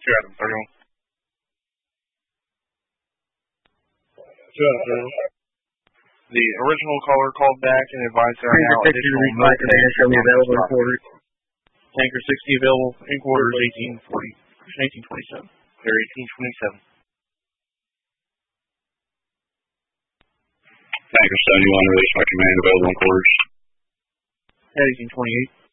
Adam 31. 2 Adam 31. The original caller called back and advised there are now additional available in quarters. Tanker 60 available in quarters 1827. Air 1827. Tanker 71, release my command available in quarters. At 1828.